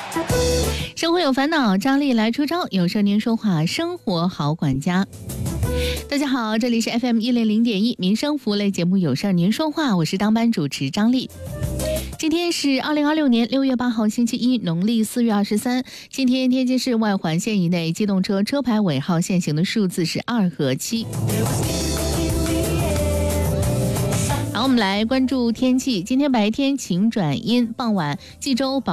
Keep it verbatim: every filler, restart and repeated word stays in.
生活有烦恼，张丽来出招。有声您说话，生活好管家。大家好，这里是 F M 一零零点一民生服务类节目《有事您说话》，我是当班主持张丽。今天是二零二六年六月八号星期一，农历四月二十三。今天天津市外环线以内机动车车牌尾号限行的数字是二和七。好，我们来关注天气。今天白天晴转阴，傍晚冀州